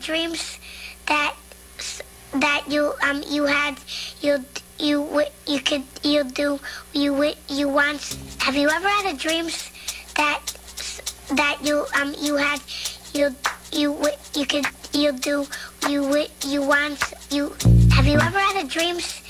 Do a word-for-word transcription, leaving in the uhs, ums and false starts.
dreams that that you um you had you you w- you could you do you w- you once have you ever had a dreams that that you um you had you you w- you could you do you w- you once you have you ever had a dreams